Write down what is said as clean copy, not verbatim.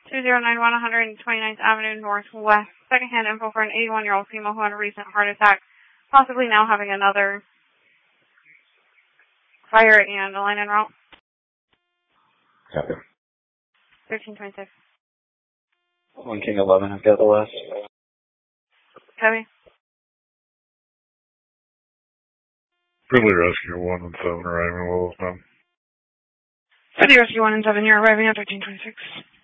2091 129th Avenue Northwest. Secondhand info for an 81-year-old female who had a recent heart attack, possibly now having another. Fire and the line en route. Copy. 1326. 1 King 11, I've got the last. Copy. Really Rescue 1 and 7 arriving Williston. City Rescue 1 and 7, you're arriving at 1326.